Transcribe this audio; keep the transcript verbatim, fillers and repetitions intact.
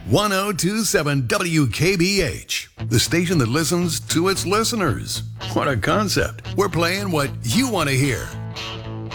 one oh two point seven W K B H, the station that listens to its listeners. What a concept. We're playing what you want to hear.